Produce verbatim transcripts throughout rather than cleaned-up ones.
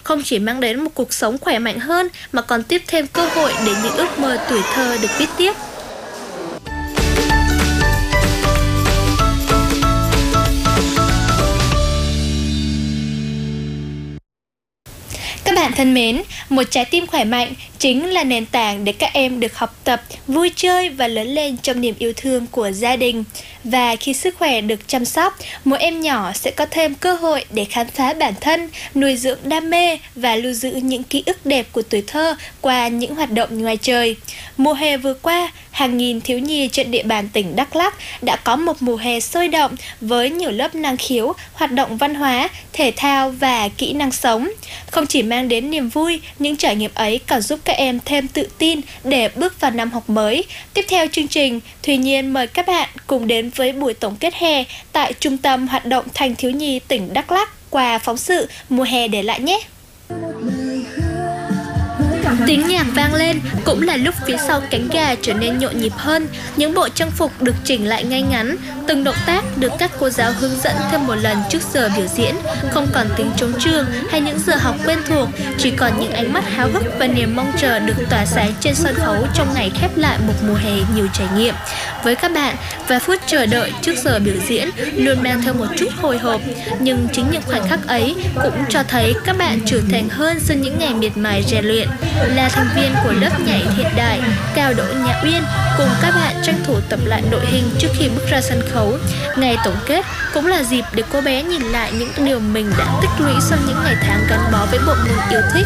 không chỉ mang đến một cuộc sống khỏe mạnh hơn mà còn tiếp thêm cơ hội để những ước mơ tuổi thơ được viết tiếp. Các bạn thân mến, một trái tim khỏe mạnh chính là nền tảng để các em được học tập, vui chơi và lớn lên trong niềm yêu thương của gia đình. Và khi sức khỏe được chăm sóc, mỗi em nhỏ sẽ có thêm cơ hội để khám phá bản thân, nuôi dưỡng đam mê và lưu giữ những ký ức đẹp của tuổi thơ qua những hoạt động ngoài trời. Mùa hè vừa qua, hàng nghìn thiếu nhi trên địa bàn tỉnh Đắk Lắk đã có một mùa hè sôi động với nhiều lớp năng khiếu, hoạt động văn hóa, thể thao và kỹ năng sống. Không chỉ mang đến niềm vui, những trải nghiệm ấy còn giúp các em thêm tự tin để bước vào năm học mới. Tiếp theo chương trình, Thùy Nhiên mời các bạn cùng đến với buổi tổng kết hè tại Trung tâm Hoạt động Thanh thiếu nhi tỉnh Đắk Lắk qua phóng sự Mùa hè để lại nhé. Tiếng nhạc vang lên cũng là lúc phía sau cánh gà trở nên nhộn nhịp hơn. Những bộ trang phục được chỉnh lại ngay ngắn, từng động tác được các cô giáo hướng dẫn thêm một lần trước giờ biểu diễn. Không còn tiếng trống trường hay những giờ học quen thuộc, chỉ còn những ánh mắt háo hức và niềm mong chờ được tỏa sáng trên sân khấu trong ngày khép lại một mùa hè nhiều trải nghiệm. Với các bạn, vài phút chờ đợi trước giờ biểu diễn luôn mang theo một chút hồi hộp, nhưng chính những khoảnh khắc ấy cũng cho thấy các bạn trưởng thành hơn sau những ngày miệt mài rèn luyện. Là thành viên của lớp nhảy hiện đại, Cao Đỗ Nhã Uyên cùng các bạn tranh thủ tập lại đội hình trước khi bước ra sân khấu. Ngày tổng kết cũng là dịp để cô bé nhìn lại những điều mình đã tích lũy sau những ngày tháng gắn bó với bộ môn yêu thích.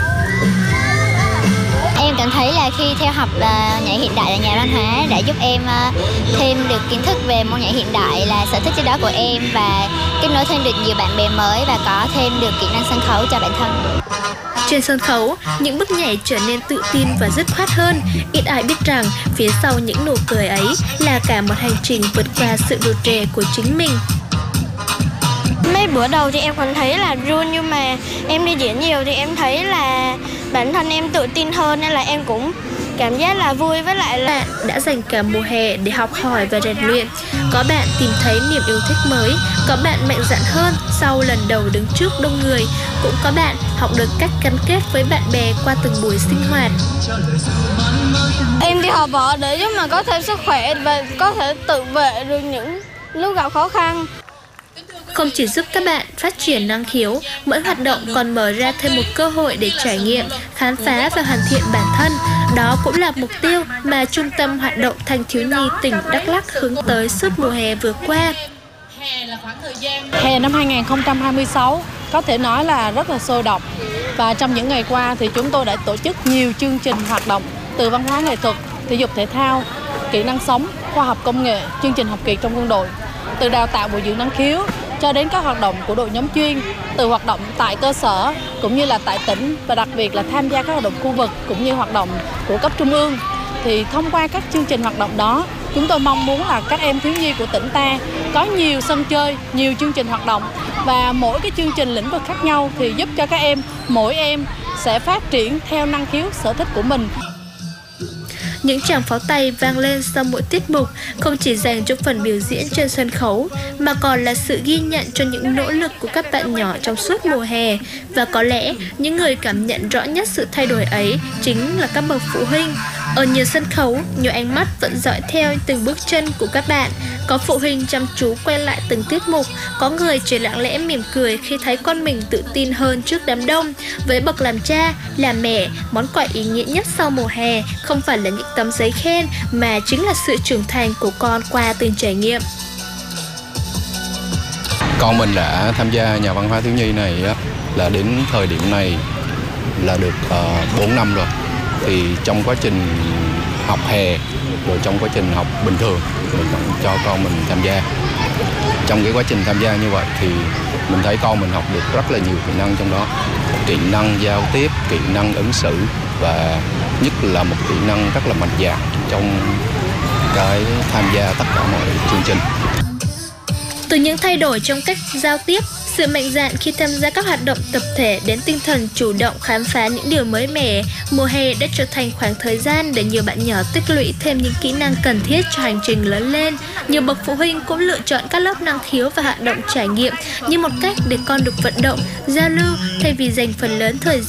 Em cảm thấy là khi theo học là nhảy hiện đại là nhà văn hóa đã giúp em thêm được kiến thức về môn nhảy hiện đại là sở thích trước đó của em, và kết nối thêm được nhiều bạn bè mới và có thêm được kỹ năng sân khấu cho bản thân. Trên sân khấu, những bước nhảy trở nên tự tin và dứt khoát hơn. Ít ai biết rằng phía sau những nụ cười ấy là cả một hành trình vượt qua sự rụt rè của chính mình. Mấy bữa đầu thì em còn thấy là run, nhưng mà em đi diễn nhiều thì em thấy là bản thân em tự tin hơn, nên là em cũng cảm giác là vui. Với lại là bạn đã dành cả mùa hè để học hỏi và rèn luyện. Có bạn tìm thấy niềm yêu thích mới, có bạn mạnh dạn hơn sau lần đầu đứng trước đông người, cũng có bạn học được cách gắn kết với bạn bè qua từng buổi sinh hoạt. Em đi học võ để giúp mà có thêm sức khỏe và có thể tự vệ được những lúc gặp khó khăn. Không chỉ giúp các bạn phát triển năng khiếu, mỗi hoạt động còn mở ra thêm một cơ hội để trải nghiệm, khám phá và hoàn thiện bản thân. Đó cũng là mục tiêu mà Trung tâm Hoạt động Thanh thiếu nhi tỉnh Đắk Lắk hướng tới suốt mùa hè vừa qua. Hè năm hai nghìn không trăm hai mươi sáu có thể nói là rất là sôi động, và trong những ngày qua thì chúng tôi đã tổ chức nhiều chương trình hoạt động từ văn hóa nghệ thuật, thể dục thể thao, kỹ năng sống, khoa học công nghệ, chương trình học kỳ trong quân đội, từ đào tạo bồi dưỡng năng khiếu cho đến các hoạt động của đội nhóm chuyên, từ hoạt động tại cơ sở cũng như là tại tỉnh, và đặc biệt là tham gia các hoạt động khu vực cũng như hoạt động của cấp trung ương. Thì thông qua các chương trình hoạt động đó, chúng tôi mong muốn là các em thiếu nhi của tỉnh ta có nhiều sân chơi, nhiều chương trình hoạt động, và mỗi cái chương trình lĩnh vực khác nhau thì giúp cho các em, mỗi em sẽ phát triển theo năng khiếu sở thích của mình. Những tràng pháo tay vang lên sau mỗi tiết mục không chỉ dành cho phần biểu diễn trên sân khấu, mà còn là sự ghi nhận cho những nỗ lực của các bạn nhỏ trong suốt mùa hè. Và có lẽ những người cảm nhận rõ nhất sự thay đổi ấy chính là các bậc phụ huynh. Ở nhiều sân khấu, nhiều ánh mắt vẫn dõi theo từng bước chân của các bạn. Có phụ huynh chăm chú quay lại từng tiết mục, có người chỉ lặng lẽ mỉm cười khi thấy con mình tự tin hơn trước đám đông. Với bậc làm cha, làm mẹ, món quà ý nghĩa nhất sau mùa hè không phải là những tấm giấy khen, mà chính là sự trưởng thành của con qua từng trải nghiệm. Con mình đã tham gia nhà văn hóa thiếu nhi này là đến thời điểm này là được uh, bốn năm rồi. Thì trong quá trình học hè, rồi trong quá trình học bình thường, mình vẫn cho con mình tham gia. Trong cái quá trình tham gia như vậy thì mình thấy con mình học được rất là nhiều kỹ năng trong đó. Kỹ năng giao tiếp, kỹ năng ứng xử, và nhất là một kỹ năng rất là mạnh dạn trong cái tham gia tất cả mọi chương trình. Từ những thay đổi trong cách giao tiếp, sự mạnh dạn khi tham gia các hoạt động tập thể đến tinh thần chủ động khám phá những điều mới mẻ, mùa hè đã trở thành khoảng thời gian để nhiều bạn nhỏ tích lũy thêm những kỹ năng cần thiết cho hành trình lớn lên. Nhiều bậc phụ huynh cũng lựa chọn các lớp năng khiếu và hoạt động trải nghiệm như một cách để con được vận động, giao lưu thay vì dành phần lớn thời gian